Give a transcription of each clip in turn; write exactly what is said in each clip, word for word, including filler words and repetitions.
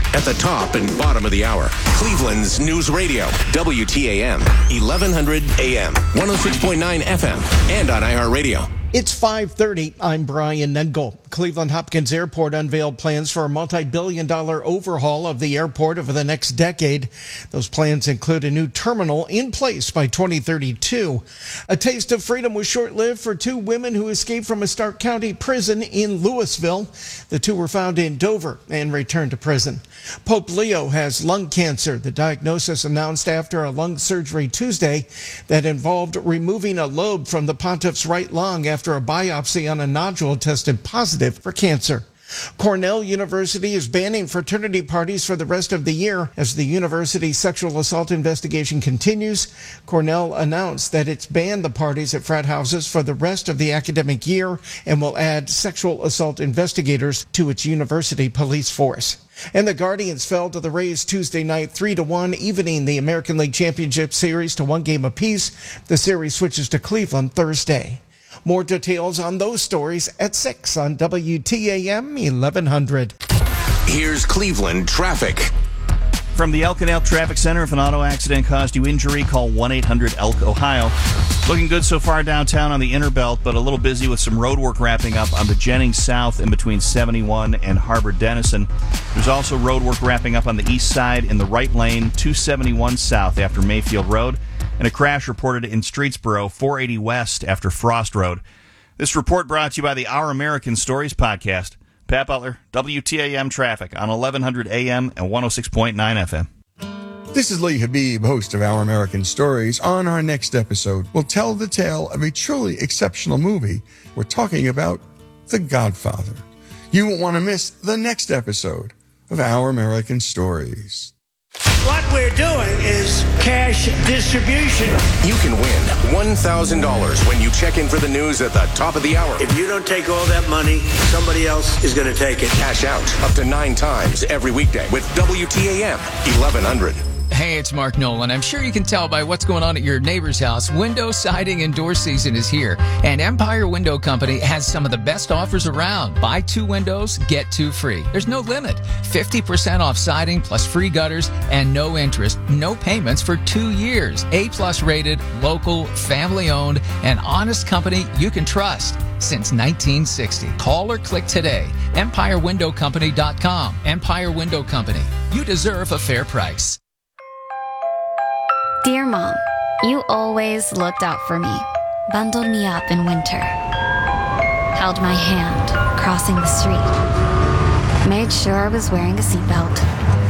At the top and bottom of the hour, Cleveland's News Radio, W T A M, eleven hundred A M, one oh six point nine F M, and on iHeartRadio. It's five thirty. I'm Brian Nengel. Cleveland Hopkins Airport unveiled plans for a multi-billion dollar overhaul of the airport over the next decade. Those plans include a new terminal in place by twenty thirty-two. A taste of freedom was short-lived for two women who escaped from a Stark County prison in Louisville. The two were found in Dover and returned to prison. Pope Leo has lung cancer. The diagnosis announced after a lung surgery Tuesday that involved removing a lobe from the pontiff's right lung after a biopsy on a nodule tested positive for cancer. Cornell University is banning fraternity parties for the rest of the year as the university's sexual assault investigation continues. Cornell announced that it's banned the parties at frat houses for the rest of the academic year and will add sexual assault investigators to its university police force. And the Guardians fell to the Rays Tuesday night three to one, evening the American League Championship Series to one game apiece. The series switches to Cleveland Thursday. More details on those stories at six on W T A M eleven hundred. Here's Cleveland traffic. From the Elk and Elk Traffic Center, if an auto accident caused you injury, call one eight hundred elk ohio. Looking good so far downtown on the Inner Belt, but a little busy with some road work wrapping up on the Jennings South in between seventy-one and Harbor Dennison. There's also road work wrapping up on the east side in the right lane, two seventy-one South after Mayfield Road, and a crash reported in Streetsboro, four eighty West after Frost Road. This report brought to you by the Our American Stories podcast. Pat Butler, W T A M Traffic on eleven hundred A M and one oh six point nine F M. This is Lee Habib, host of Our American Stories. On our next episode, we'll tell the tale of a truly exceptional movie. We're talking about The Godfather. You won't want to miss the next episode of Our American Stories. What we're doing is cash distribution. You can win one thousand dollars when you check in for the news at the top of the hour. If you don't take all that money, somebody else is going to take it. Cash out up to nine times every weekday with W T A M eleven hundred. Hey, it's Mark Nolan. I'm sure you can tell by what's going on at your neighbor's house. Window siding and door season is here, and Empire Window Company has some of the best offers around. Buy two windows, get two free. There's no limit. fifty percent off siding plus free gutters and no interest, no payments for two years. A-plus rated, local, family-owned, and honest company you can trust since nineteen sixty. Call or click today. Empire Window Company dot com. Empire Window Company. You deserve a fair price. Dear Mom, you always looked out for me, bundled me up in winter, held my hand crossing the street, made sure I was wearing a seatbelt,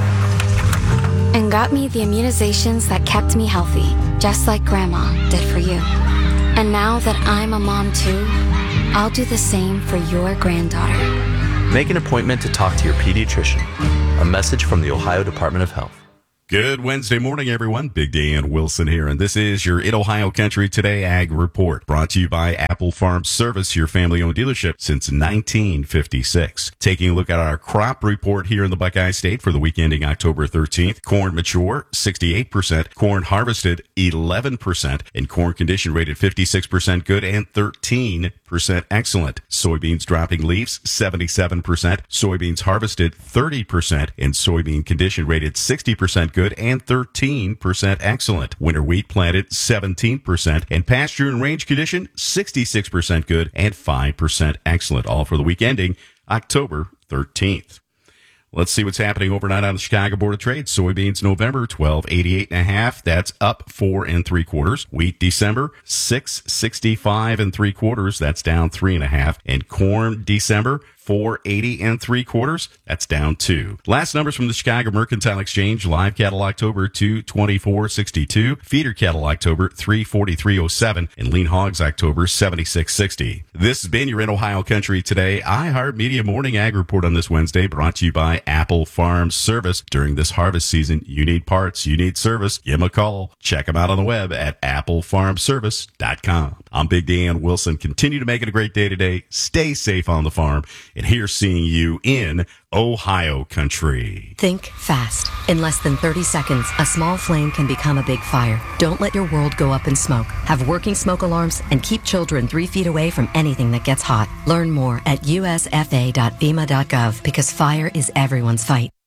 and got me the immunizations that kept me healthy, just like Grandma did for you. And now that I'm a mom too, I'll do the same for your granddaughter. Make an appointment to talk to your pediatrician. A message from the Ohio Department of Health. Good Wednesday morning, everyone. Big Dan Wilson here, and this is your In Ohio Country Today Ag Report, brought to you by Apple Farm Service, your family-owned dealership since nineteen fifty-six. Taking a look at our crop report here in the Buckeye State for the week ending October thirteenth. Corn mature, sixty-eight percent. Corn harvested, eleven percent. And corn condition rated fifty-six percent good and thirteen percent excellent. Soybeans dropping leaves, seventy-seven percent. Soybeans harvested, thirty percent. And soybean condition rated sixty percent good and thirteen percent excellent. Winter wheat planted, seventeen percent. And pasture and range condition, sixty-six percent good and five percent excellent. All for the week ending October thirteenth. Let's see what's happening overnight on the Chicago Board of Trade. Soybeans November, twelve eighty-eight and a half. That's up four and three quarters. Wheat December, six sixty-five and three quarters. That's down three and a half. And corn December, four eighty and three quarters. That's down two. Last numbers from the Chicago Mercantile Exchange. Live cattle October, two twenty-four sixty-two. Feeder cattle October, three forty-three oh seven. And lean hogs October, seventy-six sixty. This has been your In Ohio Country Today iHeartMedia Morning Ag Report on this Wednesday, brought to you by Apple Farm Service. During this harvest season, you need parts, you need service, give them a call. Check them out on the web at apple farm service dot com. I'm Big Dan Wilson. Continue to make it a great day today. Stay safe on the farm. And here's seeing you in Ohio Country. Think fast. In less than thirty seconds, a small flame can become a big fire. Don't let your world go up in smoke. Have working smoke alarms and keep children three feet away from anything that gets hot. Learn more at U S F A dot FEMA dot gov because fire is everyone's fight.